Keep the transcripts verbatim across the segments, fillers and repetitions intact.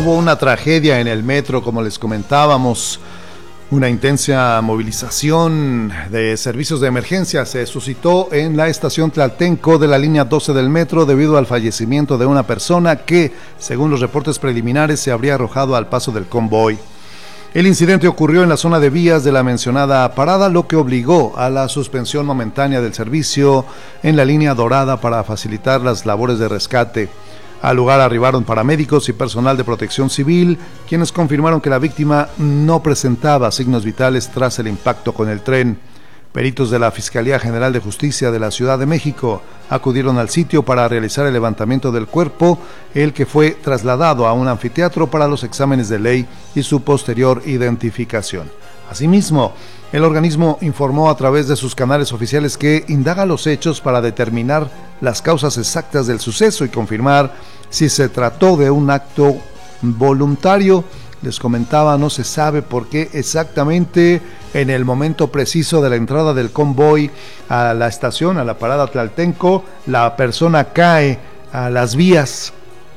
hubo una tragedia en el metro, como les comentábamos. Una intensa movilización de servicios de emergencia se suscitó en la estación Tlaltenco de la línea doce del metro debido al fallecimiento de una persona que, según los reportes preliminares, se habría arrojado al paso del convoy. El incidente ocurrió en la zona de vías de la mencionada parada, lo que obligó a la suspensión momentánea del servicio en la línea dorada para facilitar las labores de rescate. Al lugar arribaron paramédicos y personal de protección civil, quienes confirmaron que la víctima no presentaba signos vitales tras el impacto con el tren. Peritos de la Fiscalía General de Justicia de la Ciudad de México acudieron al sitio para realizar el levantamiento del cuerpo, el que fue trasladado a un anfiteatro para los exámenes de ley y su posterior identificación. Asimismo, el organismo informó a través de sus canales oficiales que indaga los hechos para determinar las causas exactas del suceso y confirmar si se trató de un acto voluntario. Les comentaba, no se sabe por qué exactamente en el momento preciso de la entrada del convoy a la estación, a la parada Tlaltenco, la persona cae a las vías,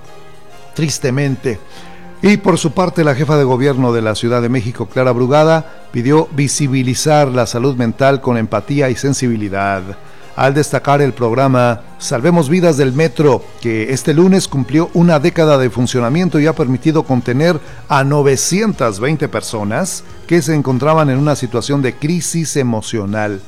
tristemente. Y por su parte, la jefa de gobierno de la Ciudad de México, Clara Brugada, pidió visibilizar la salud mental con empatía y sensibilidad, al destacar el programa Salvemos Vidas del Metro, que este lunes cumplió una década de funcionamiento y ha permitido contener a novecientas veinte personas que se encontraban en una situación de crisis emocional.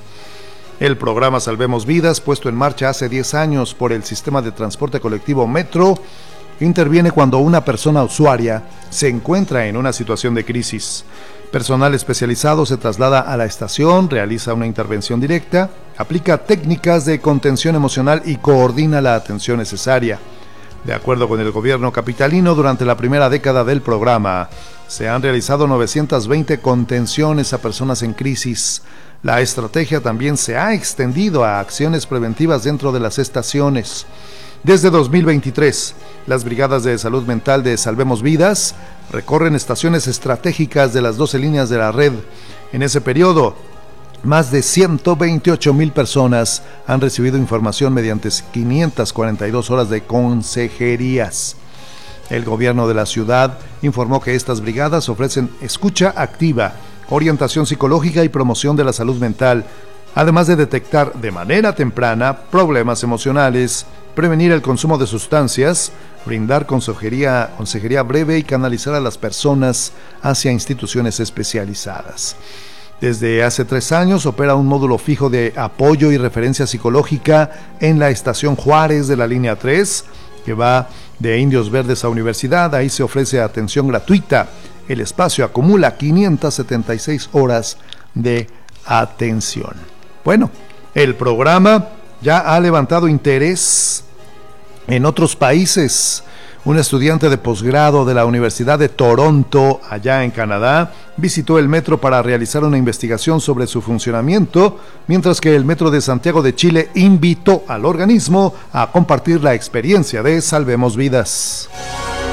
El programa Salvemos Vidas, puesto en marcha hace diez años por el sistema de transporte colectivo Metro, interviene cuando una persona usuaria se encuentra en una situación de crisis. Personal especializado se traslada a la estación, realiza una intervención directa, aplica técnicas de contención emocional y coordina la atención necesaria. De acuerdo con el gobierno capitalino, durante la primera década del programa, se han realizado novecientas veinte contenciones a personas en crisis. La estrategia también se ha extendido a acciones preventivas dentro de las estaciones. Desde dos mil veintitrés, las brigadas de salud mental de Salvemos Vidas recorren estaciones estratégicas de las doce líneas de la red. En ese periodo, más de ciento veintiocho mil personas han recibido información mediante quinientas cuarenta y dos horas de consejerías. El gobierno de la ciudad informó que estas brigadas ofrecen escucha activa, orientación psicológica y promoción de la salud mental, además de detectar de manera temprana problemas emocionales, prevenir el consumo de sustancias, brindar consejería, consejería breve y canalizar a las personas hacia instituciones especializadas. Desde hace tres años opera un módulo fijo de apoyo y referencia psicológica en la estación Juárez de la línea tres, que va de Indios Verdes a Universidad. Ahí se ofrece atención gratuita. El espacio acumula quinientas setenta y seis horas de atención. Bueno, el programa ya ha levantado interés en otros países. Un estudiante de posgrado de la Universidad de Toronto, allá en Canadá, visitó el metro para realizar una investigación sobre su funcionamiento, mientras que el Metro de Santiago de Chile invitó al organismo a compartir la experiencia de Salvemos Vidas.